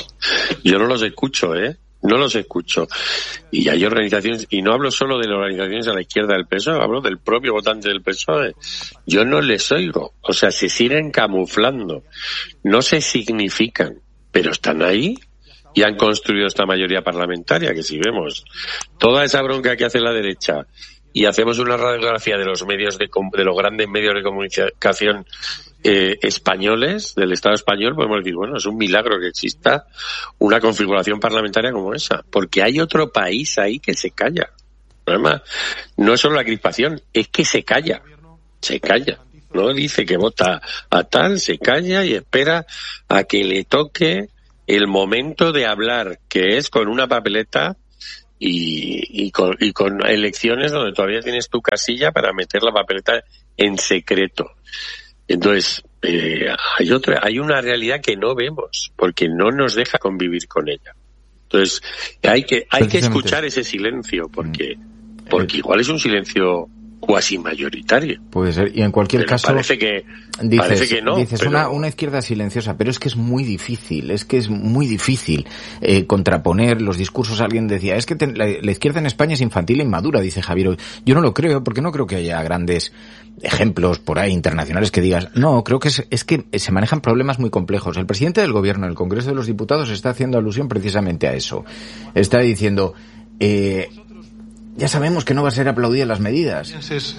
Yo no los escucho, ¿eh? No los escucho. Y hay organizaciones, y no hablo solo de las organizaciones a la izquierda del P S O E, hablo del propio votante del P S O E. Yo no les oigo. O sea, se siguen camuflando. No se significan, pero están ahí y han construido esta mayoría parlamentaria, que si vemos toda esa bronca que hace la derecha y hacemos una radiografía de los medios de, de los grandes medios de comunicación eh, españoles, del Estado español, podemos decir, bueno, es un milagro que exista una configuración parlamentaria como esa, porque hay otro país ahí que se calla. Además, no es solo la crispación, es que se calla, se calla. No dice que vota a tal, se calla y espera a que le toque el momento de hablar, que es con una papeleta y, y, con, y con elecciones donde todavía tienes tu casilla para meter la papeleta en secreto. Entonces, eh, hay otra, hay una realidad que no vemos, porque no nos deja convivir con ella. Entonces, hay que, hay que escuchar ese silencio, porque, porque igual es un silencio cuasi mayoritario. Puede ser, y en cualquier pero caso parece que dices, parece que no, dices pero... una, una izquierda silenciosa, pero es que es muy difícil, es que es muy difícil eh, contraponer los discursos. Alguien decía, es que te, la, la izquierda en España es infantil e inmadura, dice Javier. Yo no lo creo, porque no creo que haya grandes ejemplos por ahí internacionales que digas, no, creo que es, es que se manejan problemas muy complejos. El presidente del gobierno, el Congreso de los Diputados, está haciendo alusión precisamente a eso. Está diciendo, eh, ya sabemos que no va a ser aplaudidas las medidas.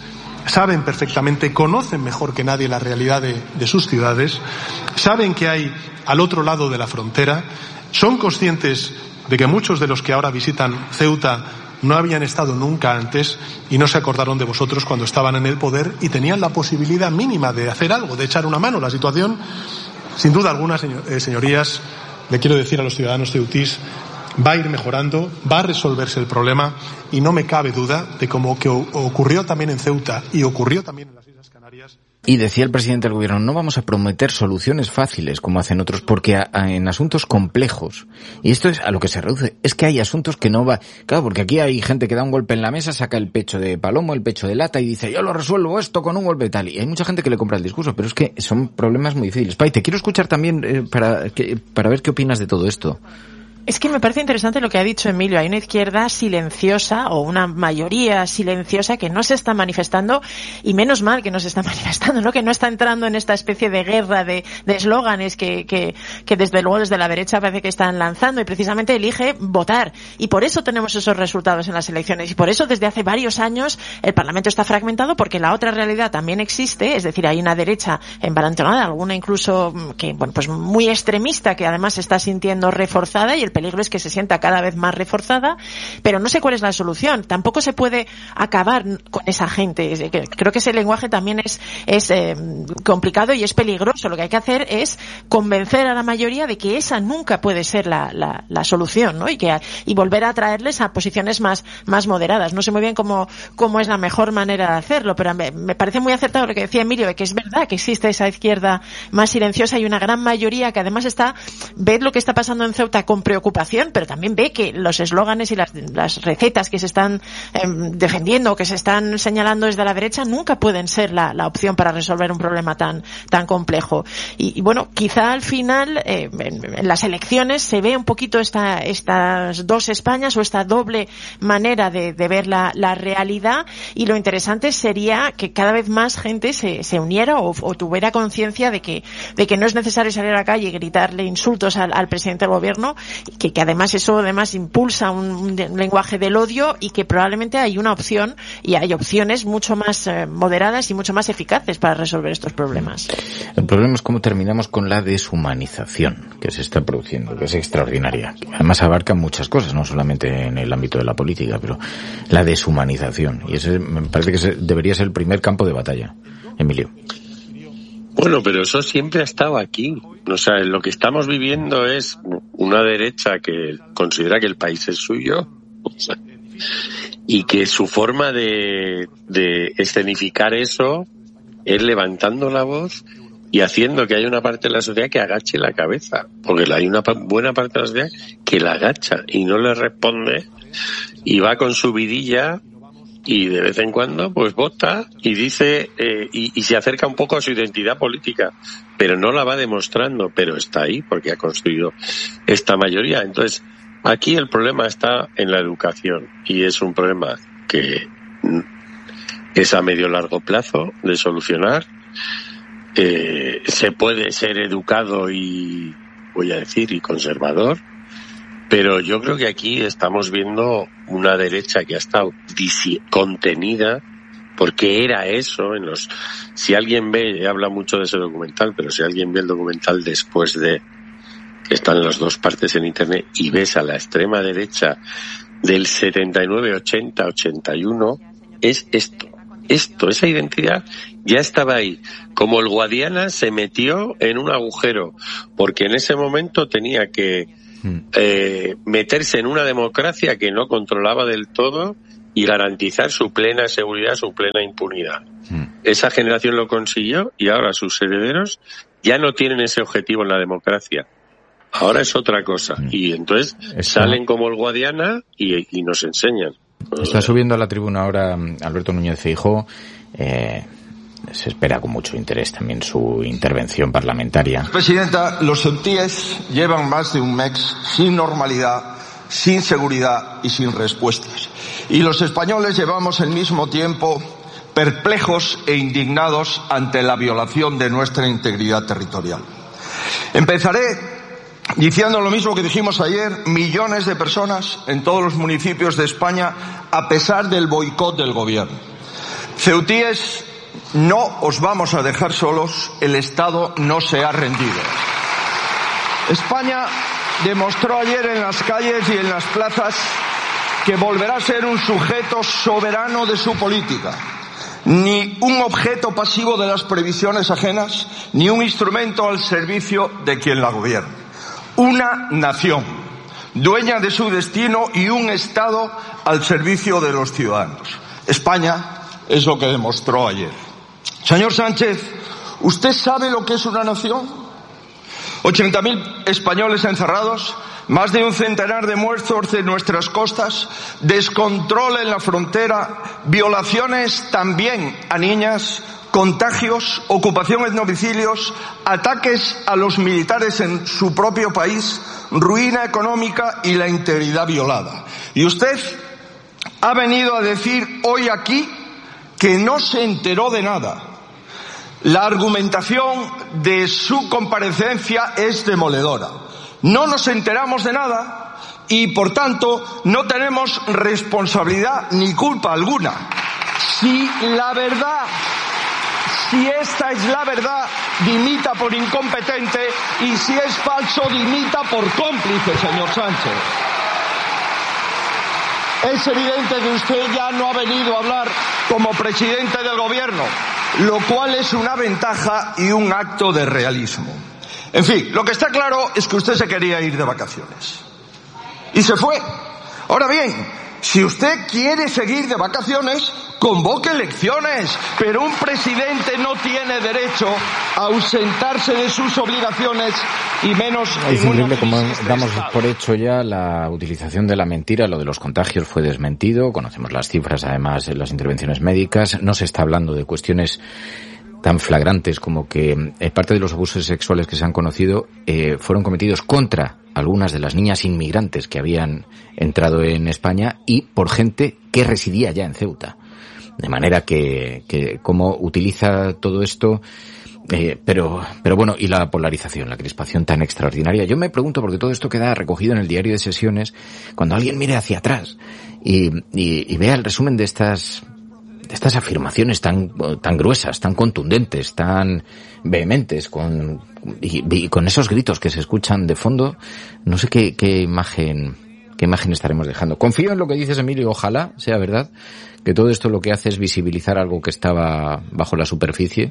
Saben perfectamente, conocen mejor que nadie la realidad de, de sus ciudades, saben que hay al otro lado de la frontera, son conscientes de que muchos de los que ahora visitan Ceuta no habían estado nunca antes y no se acordaron de vosotros cuando estaban en el poder y tenían la posibilidad mínima de hacer algo, de echar una mano. La situación, sin duda alguna, señor, eh, señorías, le quiero decir a los ciudadanos ceutís, va a ir mejorando, va a resolverse el problema y no me cabe duda de como que ocurrió también en Ceuta y ocurrió también en las Islas Canarias. Y decía el presidente del gobierno, no vamos a prometer soluciones fáciles como hacen otros, porque a, a, en asuntos complejos, y esto es a lo que se reduce, es que hay asuntos que no va, claro, porque aquí hay gente que da un golpe en la mesa, saca el pecho de palomo, el pecho de lata y dice, yo lo resuelvo esto con un golpe tal, y hay mucha gente que le compra el discurso, pero es que son problemas muy difíciles. Pai, te quiero escuchar también eh, para, que, para ver qué opinas de todo esto. Es que me parece interesante lo que ha dicho Emilio. Hay una izquierda silenciosa o una mayoría silenciosa que no se está manifestando, y menos mal que no se está manifestando, ¿no? Que no está entrando en esta especie de guerra de eslóganes que, que, que desde luego desde la derecha parece que están lanzando, y precisamente elige votar. Y por eso tenemos esos resultados en las elecciones, y por eso desde hace varios años el Parlamento está fragmentado, porque la otra realidad también existe, es decir, hay una derecha embalantonada, alguna incluso que, bueno, pues muy extremista, que además se está sintiendo reforzada, y el peligro es que se sienta cada vez más reforzada, pero no sé cuál es la solución. Tampoco se puede acabar con esa gente. Creo que ese lenguaje también es, es eh, complicado y es peligroso. Lo que hay que hacer es convencer a la mayoría de que esa nunca puede ser la, la, la solución, ¿no? Y que y volver a traerles a posiciones más, más moderadas. No sé muy bien cómo, cómo es la mejor manera de hacerlo, pero me, me parece muy acertado lo que decía Emilio, de que es verdad que existe esa izquierda más silenciosa y una gran mayoría que además está, ve lo que está pasando en Ceuta con preocupación, pero también ve que los eslóganes y las, las recetas que se están eh, defendiendo, que se están señalando desde la derecha, nunca pueden ser la, la opción para resolver un problema tan, tan complejo. Y, y bueno, quizá al final, eh, en, en las elecciones se ve un poquito esta, estas dos Españas o esta doble manera de, de ver la, la realidad, y lo interesante sería que cada vez más gente se, se uniera o, o tuviera conciencia de que, de que no es necesario salir a la calle y gritarle insultos al, al presidente del gobierno, que, que además eso además impulsa un, un lenguaje del odio, y que probablemente hay una opción y hay opciones mucho más eh, moderadas y mucho más eficaces para resolver estos problemas. El problema es cómo terminamos con la deshumanización que se está produciendo, que es extraordinaria. Además abarca muchas cosas, no solamente en el ámbito de la política, pero la deshumanización. Y ese me parece que ese debería ser el primer campo de batalla. Emilio. Bueno, pero eso siempre ha estado aquí. O sea, lo que estamos viviendo es una derecha que considera que el país es suyo, o sea, y que su forma de, de escenificar eso es levantando la voz y haciendo que haya una parte de la sociedad que agache la cabeza, porque hay una buena parte de la sociedad que la agacha y no le responde, y va con su vidilla y de vez en cuando pues vota y dice eh, y, y se acerca un poco a su identidad política, pero no la va demostrando, pero está ahí porque ha construido esta mayoría. Entonces aquí el problema está en la educación, y es un problema que es a medio largo plazo de solucionar. Eh, se puede ser educado y, voy a decir, y conservador, Pero yo creo que aquí estamos viendo una derecha que ha estado disi- contenida, porque era eso. En los, si alguien ve, habla mucho de ese documental, pero si alguien ve el documental después de que están las dos partes en internet y ves a la extrema derecha del setenta y nueve, ochenta, ochenta y uno, es esto. Esto, esa identidad ya estaba ahí. Como el Guadiana se metió en un agujero, porque en ese momento tenía que eh, meterse en una democracia que no controlaba del todo y garantizar su plena seguridad, su plena impunidad. Esa generación lo consiguió y ahora sus herederos ya no tienen ese objetivo en la democracia. Ahora es otra cosa. Y entonces Está... salen como el Guadiana y, y nos enseñan. Está subiendo a la tribuna ahora Alberto Núñez Feijóo. Eh, se espera con mucho interés también su intervención parlamentaria. Presidenta, los ceutíes llevan más de un mes sin normalidad, sin seguridad y sin respuestas. Y los españoles llevamos el mismo tiempo perplejos e indignados ante la violación de nuestra integridad territorial. Empezaré diciendo lo mismo que dijimos ayer: millones de personas en todos los municipios de España, a pesar del boicot del gobierno. Ceutíes, no os vamos a dejar solos, el Estado no se ha rendido. España demostró ayer en las calles y en las plazas que volverá a ser un sujeto soberano de su política, ni un objeto pasivo de las previsiones ajenas, ni un instrumento al servicio de quien la gobierna. Una nación, dueña de su destino, y un Estado al servicio de los ciudadanos. España es lo que demostró ayer. Señor Sánchez, ¿usted sabe lo que es una nación? ochenta mil españoles encerrados, más de un centenar de muertos en nuestras costas, descontrol en la frontera, violaciones también a niñas, contagios, ocupación en domicilios, ataques a los militares en su propio país, ruina económica y la integridad violada. Y usted ha venido a decir hoy aquí que no se enteró de nada. La argumentación de su comparecencia es demoledora. No nos enteramos de nada y, por tanto, no tenemos responsabilidad ni culpa alguna. Si la verdad, si esta es la verdad, dimita por incompetente, y si es falso, dimita por cómplice, señor Sánchez. Es evidente que usted ya no ha venido a hablar como presidente del gobierno, lo cual es una ventaja y un acto de realismo. En fin, lo que está claro es que usted se quería ir de vacaciones. Y se fue. Ahora bien, si usted quiere seguir de vacaciones, convoque elecciones, pero un presidente no tiene derecho a ausentarse de sus obligaciones, y menos es en increíble una como crisis damos de Estado. por hecho ya la utilización de la mentira. Lo de los contagios fue desmentido, conocemos las cifras además en las intervenciones médicas. No se está hablando de cuestiones tan flagrantes como que eh, parte de los abusos sexuales que se han conocido eh, fueron cometidos contra algunas de las niñas inmigrantes que habían entrado en España y por gente que residía ya en Ceuta. De manera que, que cómo utiliza todo esto, eh, pero, pero bueno, y la polarización, la crispación tan extraordinaria. Yo me pregunto, porque todo esto queda recogido en el diario de sesiones, cuando alguien mire hacia atrás y, y, y vea el resumen de estas, de estas afirmaciones tan, tan gruesas, tan contundentes, tan vehementes, con, y, y con esos gritos que se escuchan de fondo, no sé qué, qué imagen, qué imagen estaremos dejando. Confío en lo que dices, Emilio, ojalá sea verdad, que todo esto lo que hace es visibilizar algo que estaba bajo la superficie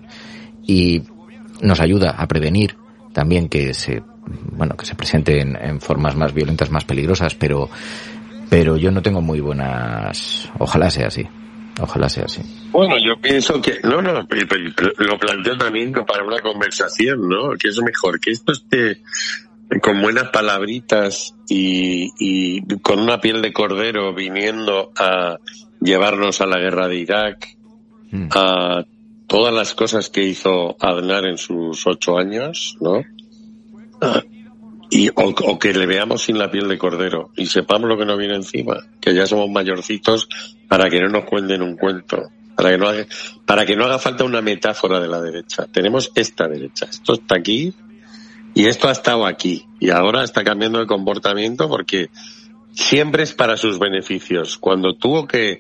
y nos ayuda a prevenir también que se, bueno, que se presente en, en formas más violentas, más peligrosas, pero, pero yo no tengo muy buenas, ojalá sea así. Ojalá sea así. Bueno, yo pienso que, no, no, lo planteo también para una conversación, ¿no? Que es mejor que esto esté con buenas palabritas y, y con una piel de cordero viniendo a llevarnos a la guerra de Irak, mm. a todas las cosas que hizo Aznar en sus ocho años, ¿no? Ah, y o, o que le veamos sin la piel de cordero y sepamos lo que nos viene encima, que ya somos mayorcitos para que no nos cuenten un cuento, para que no haga, para que no haga falta una metáfora de la derecha. Tenemos esta derecha, esto está aquí Y esto ha estado aquí. Y ahora está cambiando de comportamiento porque siempre es para sus beneficios. Cuando tuvo que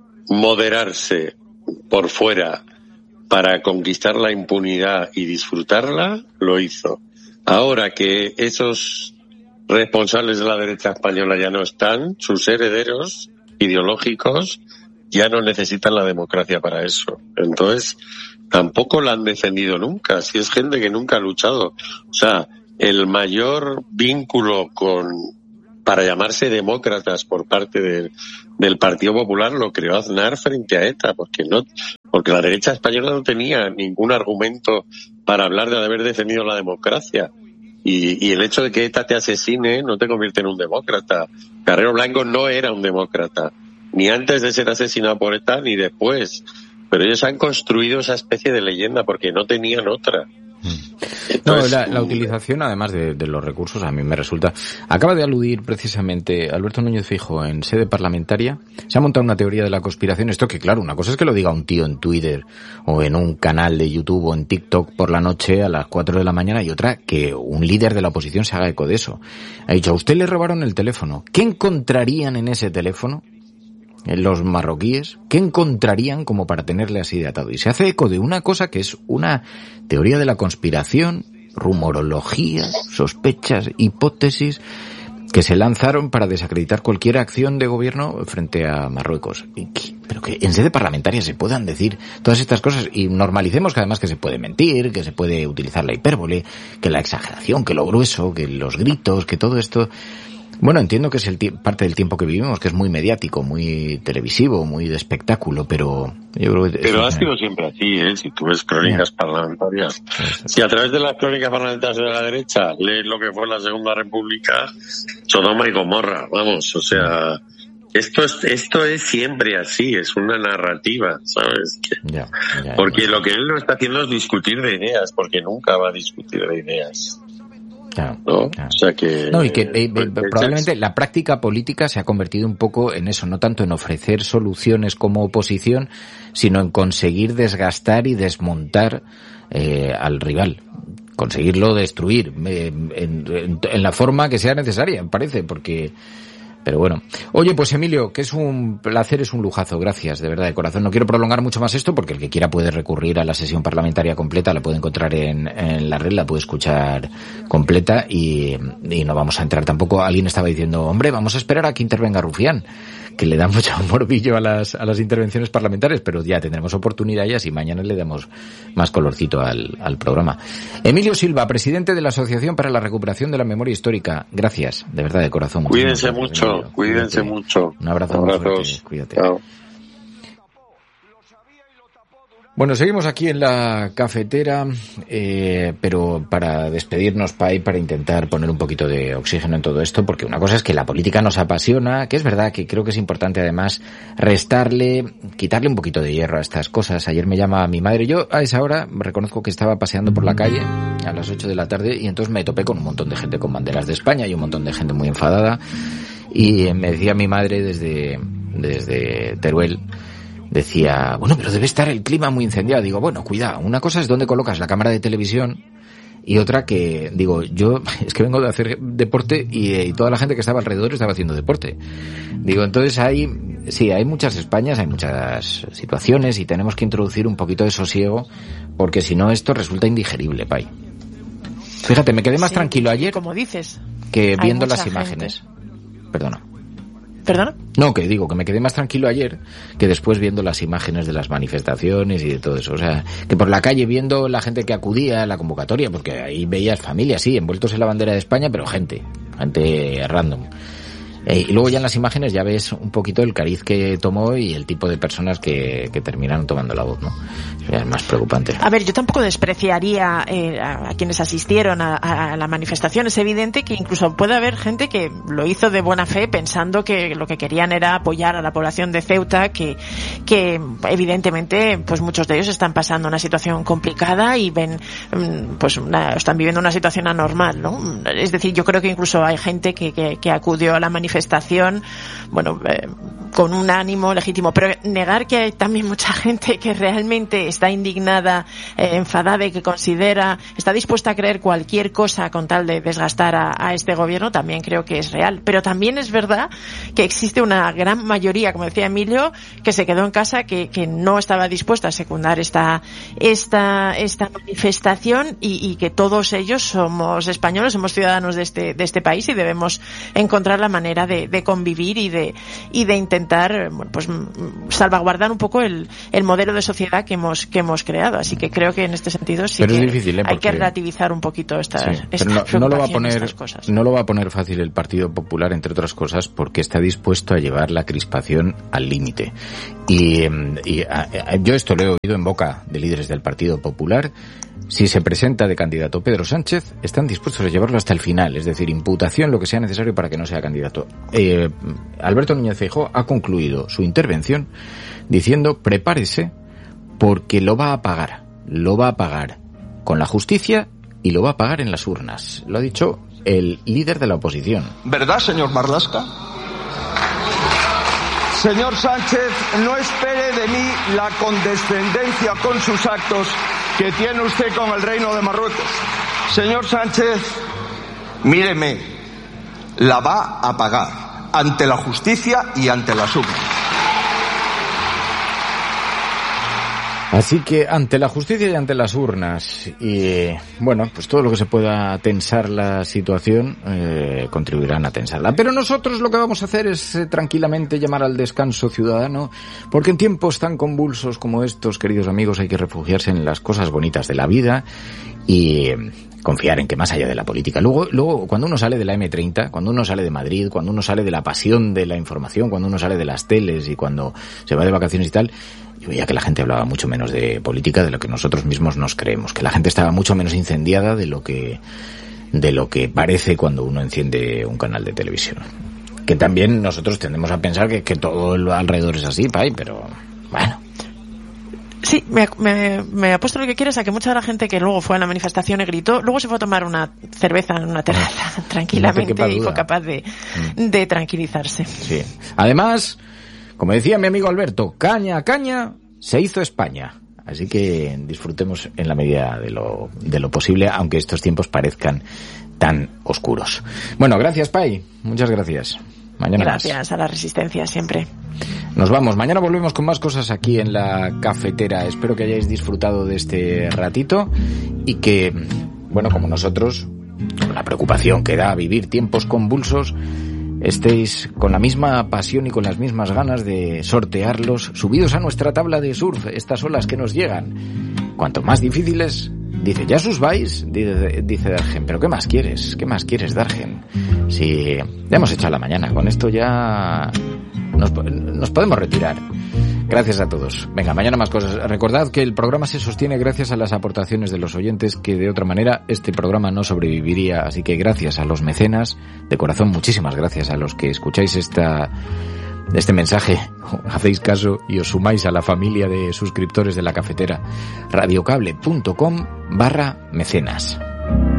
moderarse por fuera para conquistar la impunidad y disfrutarla, lo hizo. Ahora que esos responsables de la derecha española ya no están, sus herederos ideológicos ya no necesitan la democracia para eso. Entonces, tampoco la han defendido nunca, si es gente que nunca ha luchado. O sea, el mayor vínculo con para llamarse demócratas por parte del, del Partido Popular lo creó Aznar frente a ETA, porque no, porque la derecha española no tenía ningún argumento para hablar de haber defendido la democracia. Y, y el hecho de que ETA te asesine no te convierte en un demócrata. Carrero Blanco no era un demócrata, ni antes de ser asesinado por ETA, ni después. Pero ellos han construido esa especie de leyenda porque no tenían otra. Entonces, no, la, la utilización además de, de los recursos a mí me resulta. Acaba de aludir precisamente Alberto Núñez Feijóo en sede parlamentaria. Se ha montado una teoría de la conspiración. Esto que claro, una cosa es que lo diga un tío en Twitter o en un canal de YouTube o en TikTok por la noche a las cuatro de la mañana, y otra que un líder de la oposición se haga eco de eso. Ha dicho: a usted le robaron el teléfono. ¿Qué encontrarían en ese teléfono los marroquíes? ¿Qué encontrarían como para tenerle así de atado? Y se hace eco de una cosa que es una teoría de la conspiración, rumorología, sospechas, hipótesis que se lanzaron para desacreditar cualquier acción de gobierno frente a Marruecos. Y que, pero que en sede parlamentaria se puedan decir todas estas cosas y normalicemos que además que se puede mentir, que se puede utilizar la hipérbole, que la exageración, que lo grueso, que los gritos, que todo esto. Bueno, entiendo que es el parte del tiempo que vivimos, que es muy mediático, muy televisivo, muy de espectáculo, pero yo creo que... Pero ha sido siempre así, ¿eh? Si tú ves crónicas parlamentarias. Si a través de las crónicas parlamentarias de la derecha lees lo que fue la Segunda República, Sodoma y Gomorra, vamos, o sea... Esto es, esto es siempre así, es una narrativa, ¿sabes? Que, ya, ya, porque ya. Lo que él no está haciendo es discutir de ideas, porque nunca va a discutir de ideas. Claro, ¿no? Claro. O sea que, no, y que eh, pues, probablemente la práctica política se ha convertido un poco en eso, no tanto en ofrecer soluciones como oposición, sino en conseguir desgastar y desmontar eh, al rival, conseguirlo destruir eh, en, en, en la forma que sea necesaria, me parece, porque... Pero bueno. Oye, pues Emilio, que es un placer, es un lujazo. Gracias, de verdad, de corazón. No quiero prolongar mucho más esto porque el que quiera puede recurrir a la sesión parlamentaria completa, la puede encontrar en, en la red, la puede escuchar completa y, y no vamos a entrar tampoco. Alguien estaba diciendo, hombre, vamos a esperar a que intervenga Rufián, que le da mucho morbillo a las, a las intervenciones parlamentarias, pero ya tendremos oportunidad ya si mañana le damos más colorcito al, al programa. Emilio Silva, presidente de la Asociación para la Recuperación de la Memoria Histórica. Gracias, de verdad, de corazón. Cuídense mucho. Emilio. Cuídense Cuídate. mucho. Un abrazo. Abrazos. Cuídate. Chao. Bueno, seguimos aquí en la cafetera, eh, pero para despedirnos, Pai, para intentar poner un poquito de oxígeno en todo esto, porque una cosa es que la política nos apasiona, que es verdad que creo que es importante además restarle, quitarle un poquito de hierro a estas cosas. Ayer me llama mi madre, yo a esa hora reconozco que estaba paseando por la calle a las ocho de la tarde y entonces me topé con un montón de gente con banderas de España y un montón de gente muy enfadada y me decía mi madre desde, desde Teruel, decía, bueno, pero debe estar el clima muy incendiado. Digo, bueno, cuidado, una cosa es dónde colocas la cámara de televisión y otra que, digo, yo es que vengo de hacer deporte y, y toda la gente que estaba alrededor estaba haciendo deporte. Digo, entonces hay, sí, hay muchas Españas, hay muchas situaciones y tenemos que introducir un poquito de sosiego porque si no esto resulta indigerible, Pai. Fíjate, me quedé más sí, tranquilo ayer como dices, que viendo las imágenes. Gente. Perdona. ¿Perdona? No, que digo, que me quedé más tranquilo ayer que después viendo las imágenes de las manifestaciones y de todo eso. O sea, que por la calle viendo la gente que acudía a la convocatoria, porque ahí veías familias, sí, envueltos en la bandera de España, pero gente, gente random. Eh, y luego ya en las imágenes ya ves un poquito el cariz que tomó y el tipo de personas que, que terminaron tomando la voz, ¿no? Es más preocupante. A ver, yo tampoco despreciaría eh, a, a quienes asistieron a, a la manifestación. Es evidente que incluso puede haber gente que lo hizo de buena fe pensando que lo que querían era apoyar a la población de Ceuta, que, que evidentemente pues muchos de ellos están pasando una situación complicada y ven pues una, están viviendo una situación anormal, ¿no? Es decir, yo creo que incluso hay gente que, que, que acudió a la manifestación manifestación, bueno, eh, con un ánimo legítimo, pero negar que hay también mucha gente que realmente está indignada, eh, enfadada y que considera, está dispuesta a creer cualquier cosa con tal de desgastar a, a este gobierno, también creo que es real. Pero también es verdad que existe una gran mayoría, como decía Emilio, que se quedó en casa, que, que no estaba dispuesta a secundar esta, esta, esta manifestación y, y que todos ellos somos españoles, somos ciudadanos de este, de este país y debemos encontrar la manera de, de convivir y de, y de intentar intentar, bueno, pues salvaguardar un poco el, el modelo de sociedad que hemos que hemos creado. Así que creo que en este sentido sí pero que es difícil, ¿eh? hay que relativizar un poquito estas, sí, estas no, no lo va a poner estas cosas. No lo va a poner fácil el Partido Popular, entre otras cosas, porque está dispuesto a llevar la crispación al límite. Y, y a, a, yo esto lo he oído en boca de líderes del Partido Popular. Si se presenta de candidato Pedro Sánchez, están dispuestos a llevarlo hasta el final, es decir, imputación, lo que sea necesario para que no sea candidato. Eh, Alberto Núñez Feijóo ha concluido su intervención diciendo: prepárese porque lo va a pagar, lo va a pagar con la justicia y lo va a pagar en las urnas. Lo ha dicho el líder de la oposición. ¿Verdad, señor Marlaska? Señor Sánchez, no espere de mí la condescendencia con sus actos que tiene usted con el Reino de Marruecos. Señor Sánchez, míreme, la va a pagar ante la justicia y ante las urnas. Así que ante la justicia y ante las urnas, y bueno, pues todo lo que se pueda tensar la situación eh, contribuirán a tensarla. Pero nosotros lo que vamos a hacer es eh, tranquilamente llamar al descanso ciudadano, porque en tiempos tan convulsos como estos, queridos amigos, hay que refugiarse en las cosas bonitas de la vida y eh, confiar en que más allá de la política. Luego, luego, cuando uno sale de la eme treinta, cuando uno sale de Madrid, cuando uno sale de la pasión de la información, cuando uno sale de las teles y cuando se va de vacaciones y tal, yo veía que la gente hablaba mucho menos de política de lo que nosotros mismos nos creemos, que la gente estaba mucho menos incendiada de lo que de lo que parece cuando uno enciende un canal de televisión. Que también nosotros tendemos a pensar que, que todo alrededor es así, Pai, pero bueno. Sí, me, me, me apuesto lo que quieres a que mucha de la gente que luego fue a la manifestación y gritó, luego se fue a tomar una cerveza en una terraza tranquilamente no y fue capaz de, mm. de tranquilizarse. Sí. Además, como decía mi amigo Alberto, caña, caña, se hizo España. Así que disfrutemos en la medida de lo, de lo posible, aunque estos tiempos parezcan tan oscuros. Bueno, gracias, Pai. Muchas gracias. Mañana Gracias más. a la resistencia siempre. Nos vamos. Mañana volvemos con más cosas aquí en la cafetera. Espero que hayáis disfrutado de este ratito y que, bueno, como nosotros, con la preocupación que da vivir tiempos convulsos, estéis con la misma pasión y con las mismas ganas de sortearlos, subidos a nuestra tabla de surf, estas olas que nos llegan. Cuanto más difíciles, dice, ¿ya sus vais? Dice, dice Dargen, ¿pero qué más quieres? ¿Qué más quieres, Dargen? Si ya hemos hecho la mañana, con esto ya nos, nos podemos retirar. Gracias a todos. Venga, mañana más cosas. Recordad que el programa se sostiene gracias a las aportaciones de los oyentes, que de otra manera este programa no sobreviviría. Así que gracias a los mecenas, de corazón, muchísimas gracias a los que escucháis esta, este mensaje, hacéis caso y os sumáis a la familia de suscriptores de la cafetera. radiocable punto com barra mecenas.